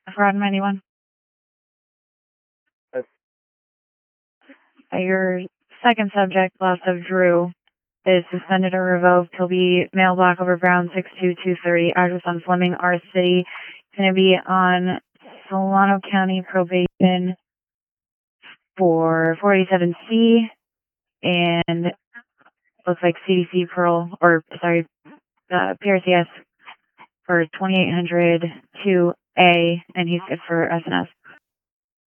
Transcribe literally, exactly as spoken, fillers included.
for item ninety-one. Yes. Uh, your second subject, Loss of Drew, is suspended or revoked. He'll be mail block over Brown six two two three, address on Fleming, R City. It's going to be on Solano County probation for four eighty-seven C, and looks like C D C Pearl, or sorry, uh, P R C S for twenty-eight hundred two A, and he's good for S N S.